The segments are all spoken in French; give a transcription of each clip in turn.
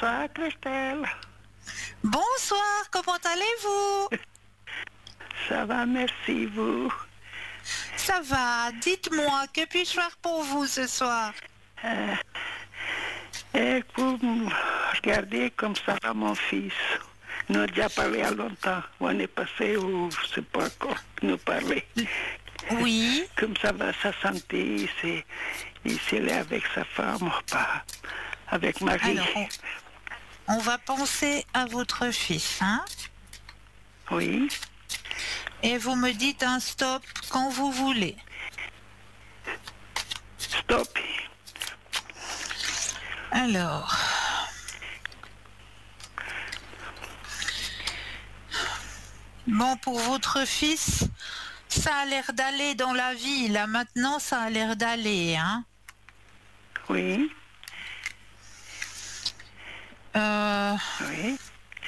Bonsoir Christelle. Bonsoir, comment allez-vous? Ça va, merci vous. Ça va, dites-moi, que puis-je faire pour vous ce soir? Et pour regarder comme ça va mon fils. Nous avons déjà parlé il y a longtemps. On est passé ou je ne sais pas encore nous parler. Oui, Comme ça va sa santé, il est avec sa femme ou pas, avec Marie. alors on va penser à votre fils, hein? Oui, Et vous me dites un stop quand vous voulez. stop. Alors, bon, pour votre fils, ça a l'air d'aller dans la vie, là maintenant ça a l'air d'aller, hein? Oui, Euh, oui.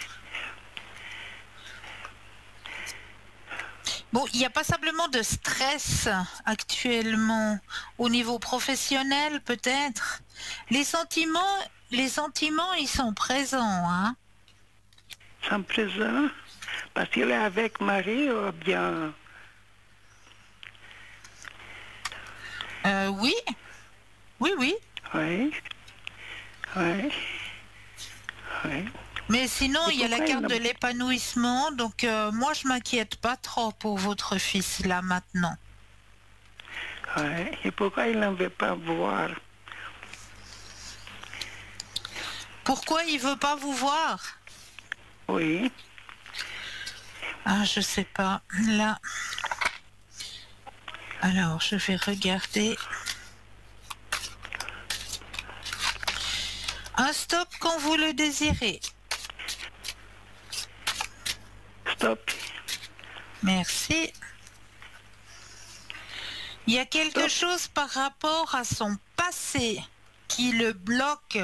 Bon, il n'y a pas simplement de stress actuellement au niveau professionnel, peut-être. Les sentiments, ils sont présents, hein. Sans présent, parce qu'il est avec Marie ou bien... Oui, oui, oui. Oui, oui, oui. Mais sinon, il y a la Pourquoi carte de l'épanouissement, donc moi, je m'inquiète pas trop pour votre fils là maintenant. Ouais. Et pourquoi il n'en veut pas voir? Pourquoi il veut pas vous voir? Oui, Ah, je sais pas. Là. Alors, je vais regarder. Un stop quand vous le désirez. stop. Merci. Il y a quelque Stop. chose par rapport à son passé qui le bloque.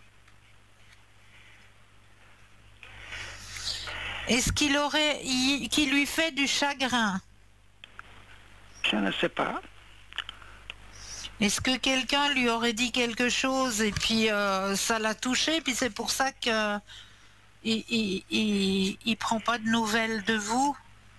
Est-ce qui lui fait du chagrin? Je ne sais pas. Est-ce que quelqu'un lui aurait dit quelque chose et puis ça l'a touché, puis c'est pour ça que il prend pas de nouvelles de vous?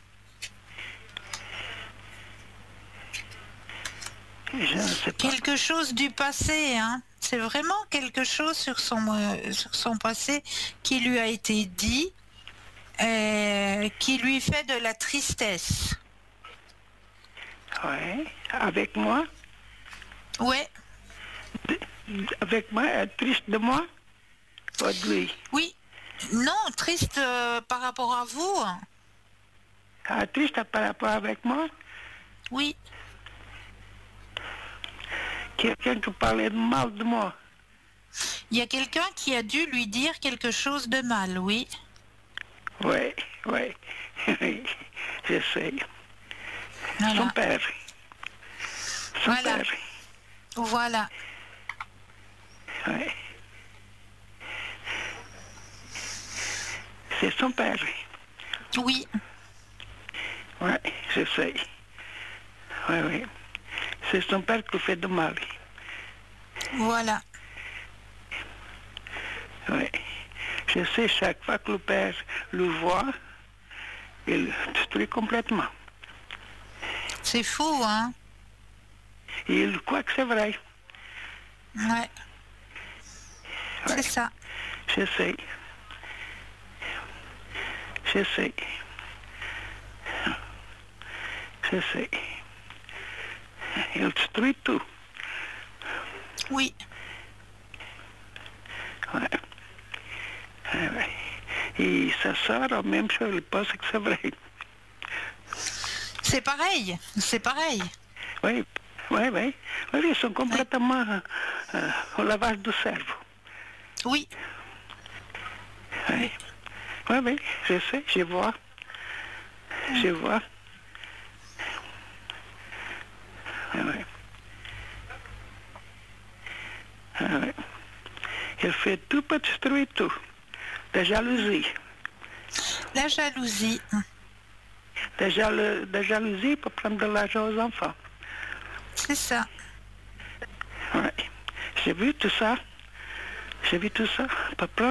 Je ne sais pas. Quelque chose du passé, hein? C'est vraiment quelque chose sur son passé qui lui a été dit, qui lui fait de la tristesse. Oui, avec moi. Ouais, Avec moi, triste de moi. Pas de lui. oui. Non, triste par rapport à vous. Ah, triste par rapport avec moi. Oui. Quelqu'un qui parlait mal de moi. Il y a quelqu'un qui a dû lui dire quelque chose de mal, oui. Oui, oui. Oui, je sais. Son Voilà. père. Son Voilà. père. Voilà. Oui. C'est son père. Oui. Oui, je sais. Oui, oui. C'est son père qui fait de mal. Voilà. Oui. Je sais, chaque fois que le père le voit, il le détruit complètement. C'est fou, hein? Et il croit que c'est vrai. Ouais. Ouais. C'est ça. Je sais. Je sais. Je sais. Il détruit tout. Oui. Ouais. Ouais, ouais. Et sa soeur, même chose, elle pense que c'est vrai. C'est pareil. C'est pareil. Oui, oui, oui. Oui, ils sont complètement au lavage du cerveau. Oui. Oui, oui, oui, je sais, je vois. Je vois. Oui, oui. Ah, oui. Il fait tout pour détruire tout. La jalousie. La jalousie. La jalousie pour prendre de l'argent aux enfants. C'est ça. Oui. J'ai vu tout ça. J'ai vu tout ça. Pour prendre